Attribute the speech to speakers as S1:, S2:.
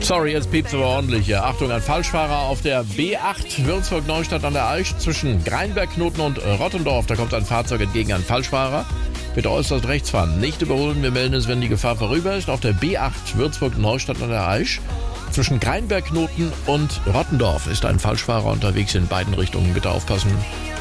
S1: Sorry, jetzt piept's aber ordentlich hier. Achtung, ein Falschfahrer auf der B8 Würzburg-Neustadt an der Aisch zwischen Greinberg-Knoten und Rottendorf. Da kommt ein Fahrzeug entgegen, ein Falschfahrer. Bitte äußerst rechts fahren. Nicht überholen, wir melden es, wenn die Gefahr vorüber ist. Auf der B8 Würzburg-Neustadt an der Aisch zwischen Greinberg-Knoten und Rottendorf ist ein Falschfahrer unterwegs in beiden Richtungen. Bitte aufpassen.